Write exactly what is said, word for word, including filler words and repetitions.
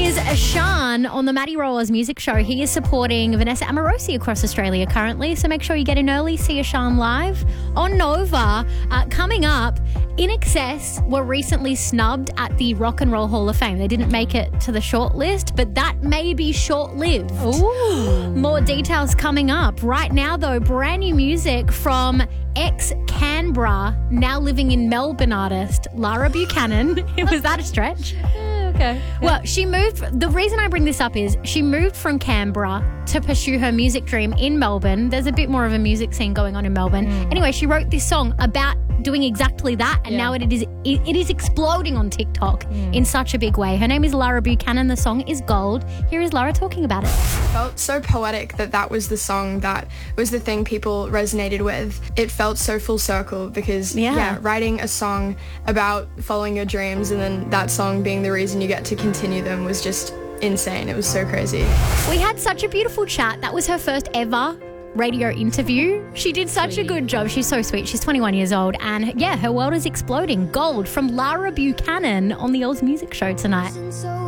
is Ashan on the Maddie Rollers Music Show. He is supporting Vanessa Amorosi across Australia currently, so make sure you get in early, see Ashan live on Nova. Uh, coming up, In Excess were recently snubbed at the Rock and Roll Hall of Fame. They didn't make it to the short list, but that may be short-lived. Ooh. More details coming up. Right now, though, brand new music from ex-Canberra, now living in Melbourne artist, Lara Buchanan. Was that a stretch? Okay. Well, she moved. The reason I bring this up is she moved from Canberra to pursue her music dream in Melbourne. There's a bit more of a music scene going on in Melbourne. Mm. Anyway, she wrote this song about doing exactly that, and Yeah. now it is it, it is exploding on TikTok Mm. in such a big way. Her name is Lara Buchanan. The song is Gold. Here is Lara talking about it. Felt so poetic that that was the song that was the thing people resonated with. It felt so full circle because Yeah. yeah, writing a song about following your dreams and then that song being the reason you get to continue them was just insane. It was so crazy. We had such a beautiful chat. That was her first ever radio interview. She did such Sweetie. a good job. She's so sweet. She's twenty-one years old, and yeah, her world is exploding. Gold from Lara Buchanan on the Oz Music Show tonight.